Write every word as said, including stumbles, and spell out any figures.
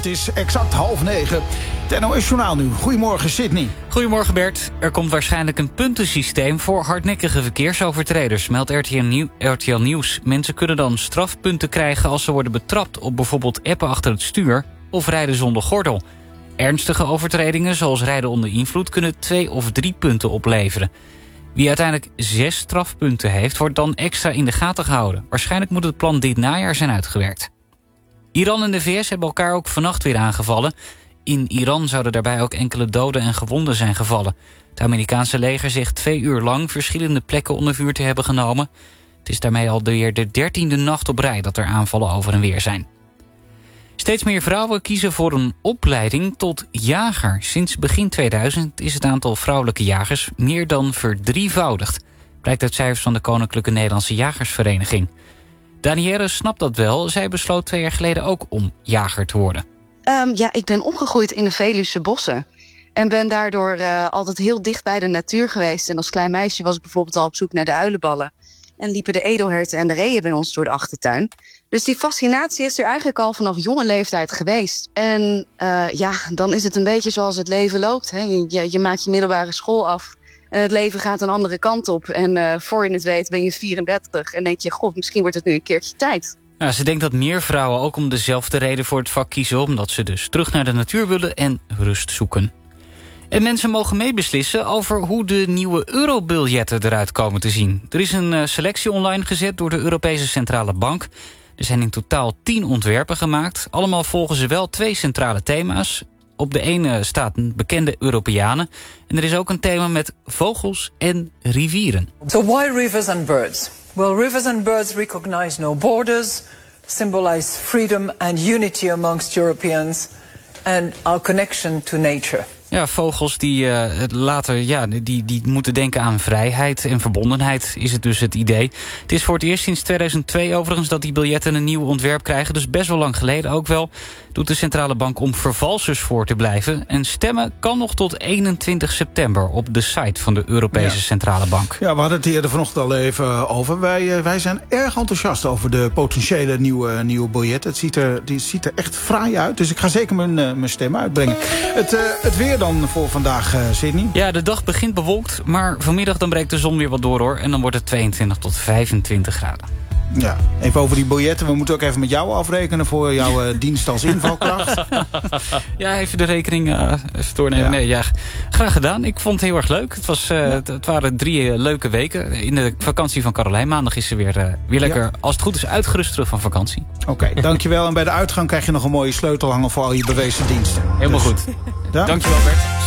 Het is exact half negen. Het N O S-journaal nu. Goedemorgen, Sydney. Goedemorgen, Bert. Er komt waarschijnlijk een puntensysteem voor hardnekkige verkeersovertreders, meldt R T L, Nieuw- R T L Nieuws. Mensen kunnen dan strafpunten krijgen als ze worden betrapt op bijvoorbeeld appen achter het stuur of rijden zonder gordel. Ernstige overtredingen, zoals rijden onder invloed, kunnen twee of drie punten opleveren. Wie uiteindelijk zes strafpunten heeft, wordt dan extra in de gaten gehouden. Waarschijnlijk moet het plan dit najaar zijn uitgewerkt. Iran en de V S hebben elkaar ook vannacht weer aangevallen. In Iran zouden daarbij ook enkele doden en gewonden zijn gevallen. Het Amerikaanse leger zegt twee uur lang verschillende plekken onder vuur te hebben genomen. Het is daarmee alweer de dertiende nacht op rij dat er aanvallen over en weer zijn. Steeds meer vrouwen kiezen voor een opleiding tot jager. Sinds begin tweeduizend is het aantal vrouwelijke jagers meer dan verdrievoudigd. Blijkt uit cijfers van de Koninklijke Nederlandse Jagersvereniging. Danielle snapt dat wel. Zij besloot twee jaar geleden ook om jager te worden. Um, ja, ik ben opgegroeid in de Veluwse bossen. En ben daardoor uh, altijd heel dicht bij de natuur geweest. En als klein meisje was ik bijvoorbeeld al op zoek naar de uilenballen. En liepen de edelherten en de reeën bij ons door de achtertuin. Dus die fascinatie is er eigenlijk al vanaf jonge leeftijd geweest. En uh, ja, dan is het een beetje zoals het leven loopt. Hè. Je, je maakt je middelbare school af. En het leven gaat een andere kant op. En uh, voor je het weet ben je vierendertig. En denk je, god, misschien wordt het nu een keertje tijd. Nou, ze denkt dat meer vrouwen ook om dezelfde reden voor het vak kiezen, omdat ze dus terug naar de natuur willen en rust zoeken. En mensen mogen meebeslissen over hoe de nieuwe eurobiljetten eruit komen te zien. Er is een selectie online gezet door de Europese Centrale Bank. Er zijn in totaal tien ontwerpen gemaakt. Allemaal volgen ze wel twee centrale thema's. Op de ene staat bekende Europeanen. En er is ook een thema met vogels en rivieren. So why rivers and birds? Well, rivers and birds recognize no borders, symbolize freedom and unity amongst Europeans and our connection to nature. Ja, vogels die uh, later ja, die, die moeten denken aan vrijheid en verbondenheid, is het dus het idee. Het is voor het eerst sinds tweeduizend twee overigens dat die biljetten een nieuw ontwerp krijgen. Dus best wel lang geleden ook wel. Doet de Centrale Bank om vervalsers voor te blijven. En stemmen kan nog tot eenentwintig september op de site van de Europese ja. Centrale Bank. Ja, we hadden het hier vanochtend al even over. Wij, wij zijn erg enthousiast over de potentiële nieuwe, nieuwe biljetten. Het ziet, er, die ziet er echt fraai uit. Dus ik ga zeker mijn, mijn stem uitbrengen. Het, uh, het weer dan voor vandaag, uh, Sydney? Ja, de dag begint bewolkt, maar vanmiddag dan breekt de zon weer wat door, hoor. En dan wordt het tweeëntwintig tot vijfentwintig graden. Ja, even over die biljetten. We moeten ook even met jou afrekenen voor jouw uh, dienst als invalkracht. Ja, even de rekening uh, even doornemen. Ja. Nee, ja, graag gedaan. Ik vond het heel erg leuk. Het, was, uh, ja. het, het waren drie uh, leuke weken. In de vakantie van Carolijn. Maandag is ze weer, uh, weer lekker, ja. als het goed is, uitgerust terug van vakantie. Oké, okay, dankjewel. En bij de uitgang krijg je nog een mooie sleutel hangen voor al je bewezen diensten. Helemaal dus. Goed. Ja? Dankjewel, Bert.